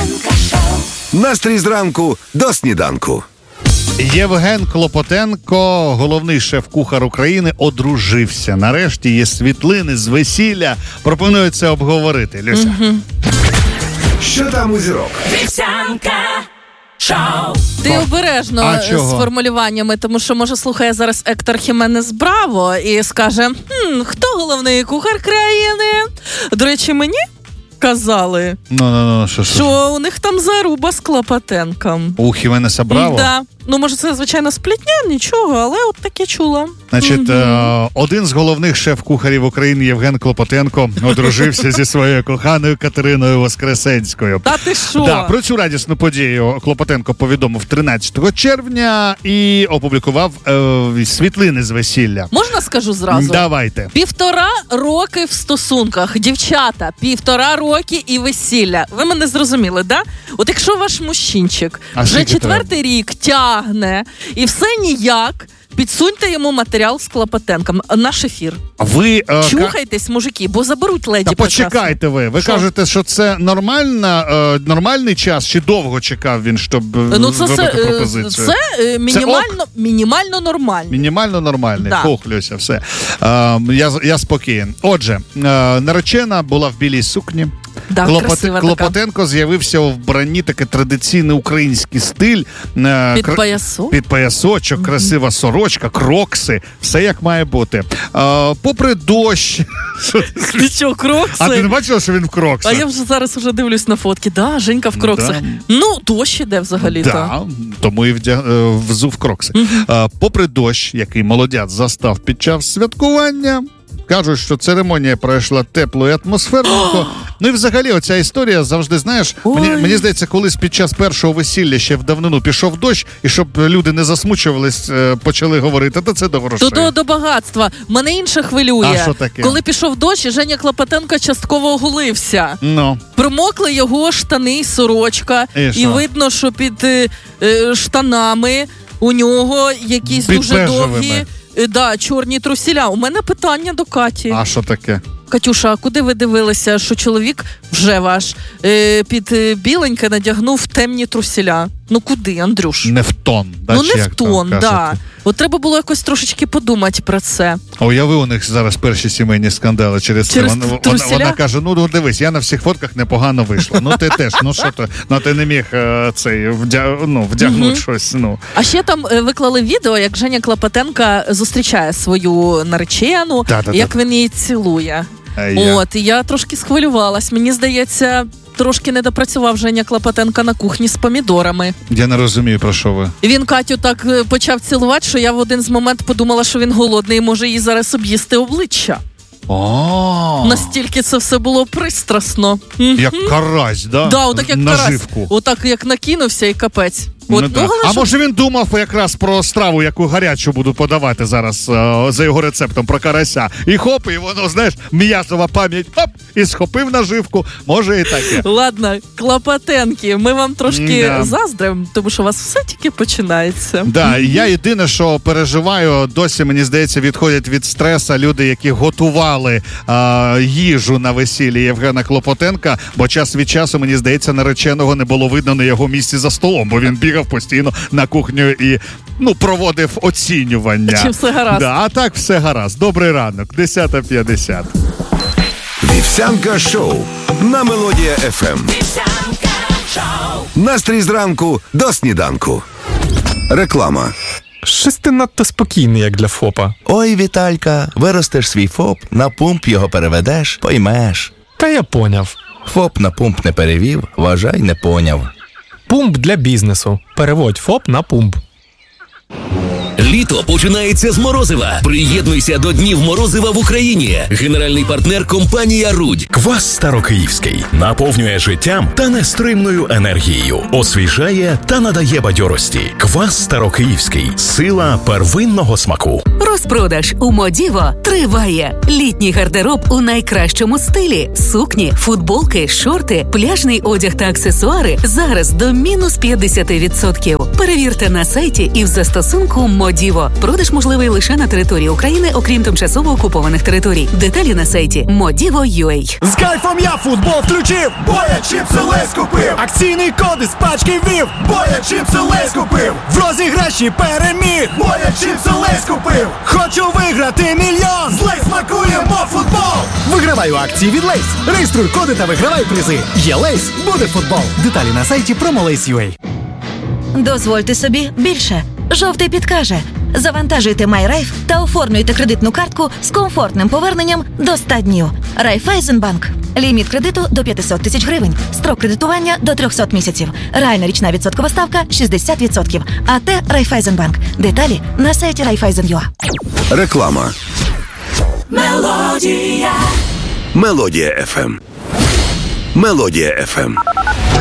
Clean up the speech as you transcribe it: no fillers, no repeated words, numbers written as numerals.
Настрій зранку до сніданку. Євген Клопотенко, головний шеф-кухар України, одружився. Нарешті є світлини з весілля. Пропоную це обговорити. Люся. Що там у зірок? Вівсянка шоу. Ти обережно з формулюваннями, тому що, може, слухає зараз Ектор Хіменес Браво і скаже, хто головний кухар країни? До речі, мені казали, що у них там заруба з Клопотенком. У Хіменеса Браво? Да. Ну, може, це, звичайно, сплітня, нічого, але от таке чула. Значить, один з головних шеф-кухарів України Євген Клопотенко одружився зі своєю коханою Катериною Воскресенською. Та ти що? Да, про цю радісну подію Клопотенко повідомив 13 червня і опублікував світлини з весілля. Можна скажу зразу? Давайте. 1,5 роки в стосунках. Дівчата, 1,5 роки і весілля. Ви мене зрозуміли, да? От якщо ваш мужчинчик вже 4-й рік тягне і все ніяк, підсуньте йому матеріал з Клопотенком. Наш ефір. Ви чухайтесь, мужики, бо заберуть леді. Та почекайте ви. Що? Кажете, що це нормальний час, чи довго чекав він, щоб вибити пропозицію? Це мінімально нормально. Мінімально нормальний. Да. Фух, Люся, все. Я спокоєн. Отже, наречена була в білій сукні. Да, Клопотенко з'явився у вбранні, таке традиційний український стиль. Під поясочок, красива сорочка, крокси, все як має бути. Попри дощ... Ти що, крокси? А ти не бачила, що він в кроксах? А я вже зараз дивлюсь на фотки. Да, Женька в кроксах. Да. Ну, дощ іде взагалі-то. Да, тому і взув крокси. Попри дощ, який молодят застав під час святкування, кажуть, що церемонія пройшла тепло і атмосферно. Ну і взагалі оця історія завжди, знаєш, мені здається, колись під час першого весілля ще в давнину пішов дощ, і щоб люди не засмучувались, почали говорити, та це до грошей. До багатства. Мене інше хвилює. А що таке? Коли пішов дощ, Женя Клопотенко частково оголився. Промокли його штани і сорочка. І видно, що під штанами у нього якісь дуже довгі... Да, чорні трусіля. У мене питання до Каті. А що таке? Катюша, а куди ви дивилися, що чоловік вже ваш під біленьке надягнув темні трусіля? Ну куди, Андрюш? Не в тон. Да, ну не в тон, да. От треба було якось трошечки подумати про це. А уяви, у них зараз перші сімейні скандали через це. Вона каже, ну дивись, я на всіх фотках непогано вийшла. Ну ти теж, ну що ти, ти не міг вдягнути щось. А ще там виклали відео, як Женя Клопотенко зустрічає свою наречену, як він її цілує. І я трошки схвилювалась. Мені здається, трошки не допрацював Женя Клопотенко на кухні з помідорами. Я не розумію, про що ви. Він Катю так почав цілувати, що я в один з моментів подумала, що він голодний і може їй зараз об'їсти обличчя. Настільки це все було пристрасно. Як карась, да? Да, отак як наживку. Карась. Отак як накинувся і капець. А може він думав якраз про страву, яку гарячу буду подавати зараз за його рецептом про карася. І хоп, і воно, знаєш, м'язова пам'ять, хоп, і схопив наживку. Може і таке. Ладно, Клопотенки, ми вам трошки заздримо, тому що у вас все тільки починається. Да, я єдине, що переживаю, досі, мені здається, відходять від стреса люди, які готували їжу на весіллі Євгена Клопотенка, бо час від часу, мені здається, нареченого не було видно на його місці за столом, бо він бігав постійно на кухню і проводив оцінювання. Чи все гаразд? Да, а так все гаразд. Добрий ранок, 10:50. Вівсянка шоу на Мелодія ФМ. Вівсянка шоу. Настрій зранку до сніданку. Реклама. Щось ти надто спокійний, як для ФОПа. Ой, Віталька, виростеш свій ФОП, на пумп його переведеш, поймеш. Та я поняв. ФОП на пумп не перевів, вважай, не поняв. Пумп для бізнесу. Переводь ФОП на пумп. Літо починається з морозива. Приєднуйся до Днів морозива в Україні. Генеральний партнер – компанія «Рудь». Квас Старокиївський наповнює життям та нестримною енергією, освіжає та надає бадьорості. Квас Старокиївський – сила первинного смаку. Розпродаж у Модіво триває. Літній гардероб у найкращому стилі. Сукні, футболки, шорти, пляжний одяг та аксесуари зараз до мінус 50%. Перевірте на сайті і в застосунку Модіво. Продаж можливий лише на території України, окрім тимчасово окупованих територій. Деталі на сайті Modivo.ua. З кайфом я футбол включив, бо я чіпси Лейс купив. Акційний код із пачки ввів, бо я чіпси Лейс купив. В розіграші переміг, бо я чіпси Лейс купив. Хочу виграти мільйон, з Лейс смакуємо футбол. Вигравай у акції від Лейс. Реєструй коди та вигравай призи. Є Лейс, буде футбол. Деталі на сайті Promolace.ua. Дозвольте собі більше. Жовтий підкаже. Завантажуйте MyRaiff та оформлюйте кредитну картку з комфортним поверненням до 100 днів. Райфайзенбанк. Ліміт кредиту до 500 тисяч гривень. Строк кредитування до 300 місяців. Реальна річна відсоткова ставка 60%. АТ Райфайзенбанк. Деталі на сайті Raiffeisen.ua. Реклама. Мелодія. Мелодія FM. Мелодія FM.